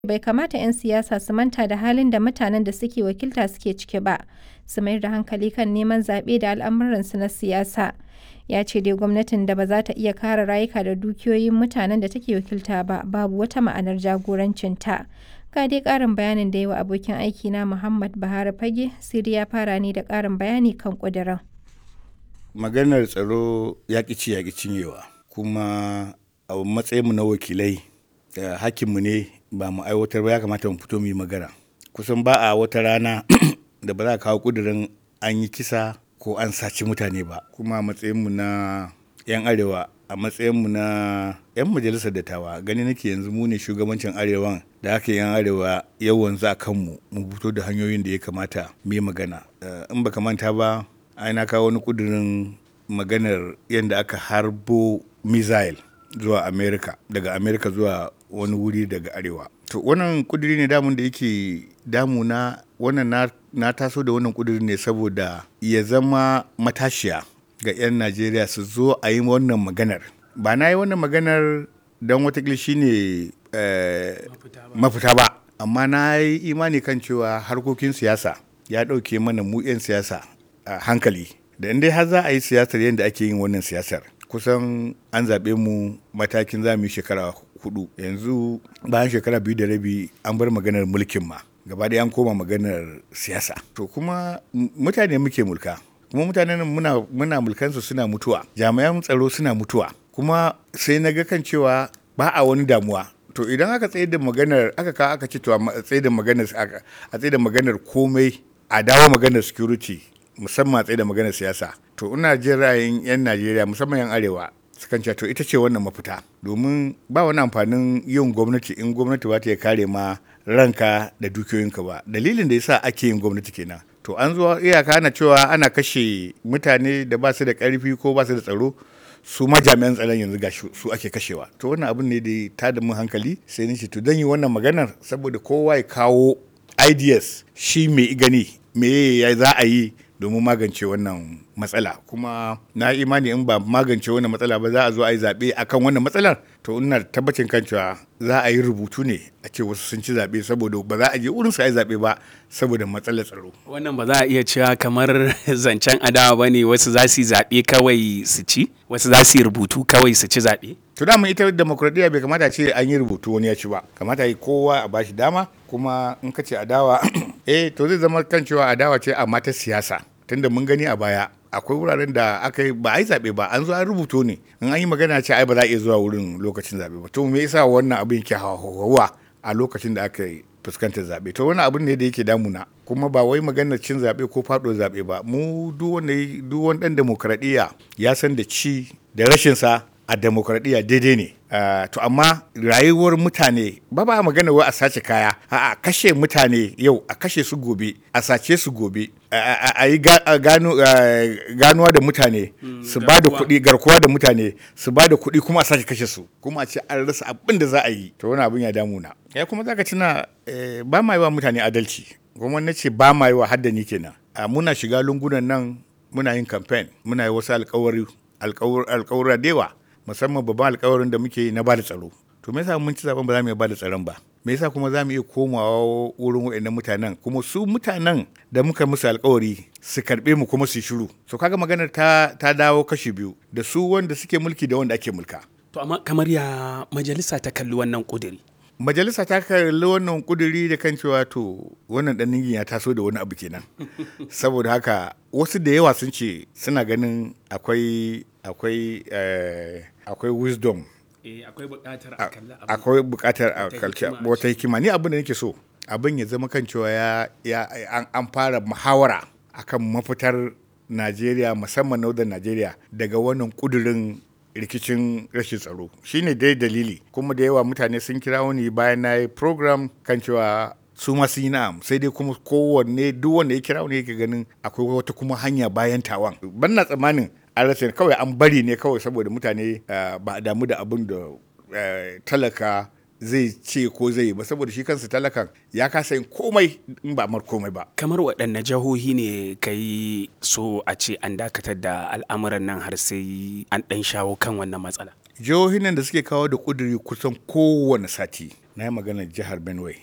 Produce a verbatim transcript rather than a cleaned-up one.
bai kamata 'yan siyasa su manta da halin da mutanen da suke wakilta suke ciki ba, su mayar da hankali kan neman zaɓe da al'amuransu na siyasa. Ya ce dai gwamnatin da ba za ta iya kare rayuka da dukiyoyin mutanen da take wakilta ba, babu wata ma'anar jagorancinta. Ga dai ƙarin bayanin da yi wa abokin aikina Muhammad Buhari Fage, Siri ya fara ne da ƙarin bayani kan ƙudurin. Maganar tsaro ya ƙi ci ya ƙi cinyewa, kuma a matsayinmu na wakilai hakkinmu ne ba mu aiwatar ba, ya kamata mu fito mu yi magana. Kusan ba a wata rana da ba za a kawo ƙudurin an yi kisa ko an saci mutane ba, kuma a matsayinmu na 'yan arewa, a matsayinmu na 'yan majalisar dattawa, gani nake yanzu mu ne shugabancin arewan da aka yan arewa yawan za kanmu mu fito da hanyoyin da ya kamata mu yi magana. In baka manta ba, ai na kawo wani ƙudurin maganar yadda aka harbo missile zuwa Amerika, daga Amerika zuwa wani wuri daga arewa. To wannan ƙuduri ne damun da yake damuna. Wannan na, na taso da wannan ƙuduri ne saboda ya zama matashiya ga 'yan Najeriya su zo a yi wannan maganar. Ba na yi wannan maganar don watakila shi ne eh, mafita ba, amma na yi imani kan cewa harkokin siyasa ya ɗauke mana mu 'yan siyasa a hankali. Da inda har za a yi siyasar yadda ake yin wannan siyasar, kusan an zaɓe mu matakin za mu yi shekara hudu. Yanzu bayan shekara biyu da rabi an bar maganar mulkin ma, gaba ɗaya an koma maganar siyasa. To kuma mutane muke mulka, kuma mutanen muna, muna mulkansu suna mutuwa, jami'an tsaro suna mutuwa, kuma sai na ga kan cewa ba a wani damuwa. To idan aka tsaye da maganar, aka kawo aka ce to a tsaye da maganar, a tsaye da maganar komai, a dawo maganar security, musamman a tsaye da maganar siyasa, to ina jin ra'ayin 'yan Najeriya musamman 'yan arewa sukan ce to ita ce wannan mafita, domin ba wani amfanin yin gwamnati in gwamnati ba ta ya kare ma ranka da dukiyoyinka ba. Dalilin da yasa ake yin gwamnati kenan. To an zo iyaka ana cewa ana kashe mutane da ba su da ƙarfi ko ba su da tsaro, su ma jami'an tsaron yanzu ga su ake kashewa. To wannan abin ne da ta da mun hankali, sai ni ce to dan yi wannan maganar saboda kowa ya kawo ideas, shi mai gani me ya za a yi domin magance wannan matsala. Kuma na imani in ba magance wannan matsala ba za a zo a yi zaɓe akan wannan matsalar, to ina tabbacin kan cewa za a yi rubutu ne a ce wasu sun ci zaɓe, saboda ba za a je wurin su a yi zaɓe ba saboda matsalar tsaro. Wannan ba za a iya cewa kamar zancen adawa ba ne, wasu za su yi zaɓe kawai su ci, wasu za su yi rubutu kawai su ci zaɓe. To dama ita demokradiyya bai kamata ce an yi rubutu wani ya ci ba, kamata yi kowa a bashi dama. Kuma in ka ce adawa eh to zai zama kan cewa adawa ce amma ta siyasa, tunda mun gani a baya akwai wuraren da aka yi ba a yi zaɓe ba, an zo an rubuto ne, in an yi magana ce ai ba za a iya zuwa wurin lokacin zaɓe ba. To me yasa wannan abin ke hawa a lokacin da aka yi fuskantar zaɓe? To wannan abin ne da yake damuna, kuma ba wai maganar cin zaɓe ko faɗo zaɓe ba. Mu duk wanda duk wani ɗan demokradiyya ya san da ci da rashin sa a demokradiyya daidai ne. Uh, to amma rayuwar mutane ba ba magana wai a sace kaya, a kashe mutane yau, a kashe su gobe, a sace su gobe, a yi ganuwa da mutane su ba da kuɗi, garkuwa da mutane su ba da kuɗi, kuma a sake kashe su, kuma a ce an rasa abin da za a yi. To wani abin ya damuna. Ya kuma zaka tuna eh, ba ma yi wa mutane adalci, kuma na ce ba ma yi wa haddani kenan. Uh, muna shiga lungunan nan muna yin campaign, muna yi wasu alkawari alkawura da yawa, musamman babban alkawarin da muke na bada tsaro. To me yasa mun ci zaben ba za mu iya bada tsaron ba? Me yasa kuma za mu iya komawa wurin waɗannan mutanen, kuma su mutanen da muka musu alkawari su karɓe mu kuma su shiru? So kaga maganar ta ta dawo kashi biyu, da su wanda suke mulki da wanda ake mulka. To amma kamar ya majalisa ta kalli wannan ƙuduri? Majalisa ta kalli wannan ƙuduri da kan cewa to wannan ɗan ningin ya taso da wani abu kenan. Saboda haka wasu da yawa sun ce suna ganin akwai akwai eh, akwai wisdom, eh, akwai buƙatar a kalli abin, akwai buƙatar a kalli wata hikima. Ni abin da nake so abin ya zama kan cewa ya, ya an, an fara muhawara akan mafitar Najeriya, musamman Northern Najeriya, daga wannan ƙudurin rikicin rashin tsaro. Shine dai dalili, kuma da yawa mutane sun kira wani bayan na yi program kan cewa su ma sun yi na'am, sai dai kuma kowanne duk wanda ya kira wani yake ganin akwai wata kuma hanya bayan tawan. Ban na tsammanin an rasa, kawai an bari ne kawai saboda mutane uh, ba a damu da abin da uh, talaka zai ce ko zai yi ba, saboda shi kansa talakan ya kasa yin komai in ba mar komai ba. Kamar waɗanne jihohi ne kai so a ce an dakatar da al'amuran nan har sai an ɗan shawo kan wannan matsala? jihohin nan da suke kawo da ƙuduri kusan kowane sati na yi maganar jihar Benue